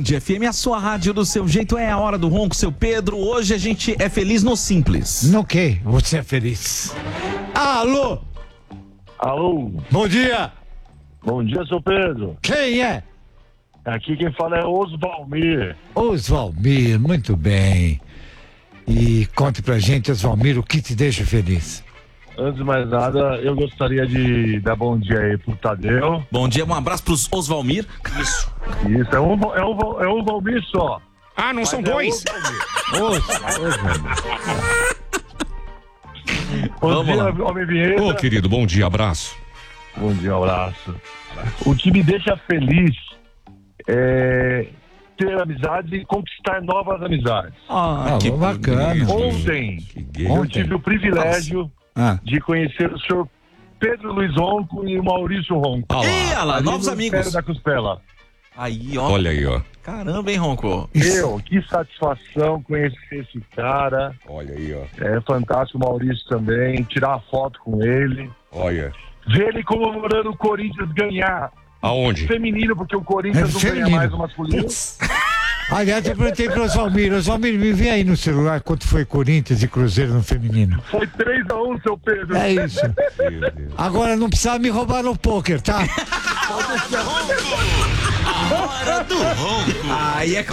Band FM, a sua rádio do seu jeito. É a hora do ronco, seu Pedro. Hoje a gente é feliz no simples. No quê? Você é feliz. Alô? Alô, Bom dia. bom dia, seu Pedro. Quem é? Aqui quem fala é Osvalmir. Osvalmir, muito bem. E conte pra gente, Osvalmir, o que te deixa feliz? Antes de mais nada, eu gostaria de dar bom dia aí pro Tadeu. Bom dia, um abraço pros Osvalmir. Isso. Isso, é um Valmir só. Ah, não são dois? Bom Vamos dia, lá. homem vinheta. Ô, querido, bom dia, abraço. Bom dia, abraço. O que me deixa feliz é ter amizade e conquistar novas amizades. Que bacana. Ontem, eu Ontem? tive o privilégio de conhecer o senhor Pedro Luiz Ronco e o Maurício Ronco. Ah lá. Ih, olha lá, Ali novos no amigos. Império da Costela. Aí, ó. Olha aí, ó. Caramba, hein, Ronco? Que satisfação conhecer esse cara. Olha aí, ó. É fantástico o Maurício também. Tirar uma foto com ele. Olha. Ver ele comemorando o Corinthians ganhar. Aonde? Feminino, porque o Corinthians não ganha feminino. mais o masculino. Aliás, eu perguntei pro Osvalmir. Osvalmir, me vê aí no celular quanto foi Corinthians e Cruzeiro no feminino. Foi 3-1, seu Pedro. É isso. Meu Deus. Agora não precisa me roubar no pôquer, tá? Aí é